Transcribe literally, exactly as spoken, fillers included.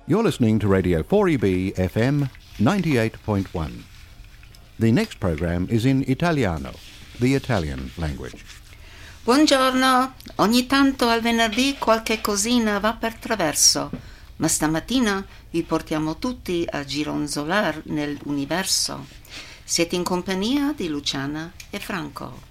You're listening to Radio four E B F M ninety-eight point one. The next program is in Italiano, the Italian language. Buongiorno, ogni tanto al venerdì qualche cosina va per traverso, ma stamattina vi portiamo tutti a gironzolar nell'universo. Siete in compagnia di Luciana e Franco.